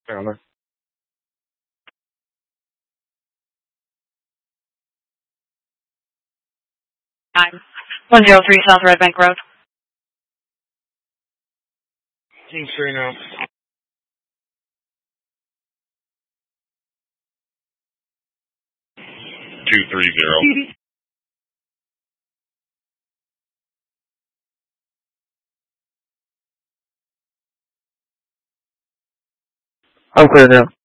Maryland. 103 South Red Bank Road. King Street now. Two three zero. I'm clear now.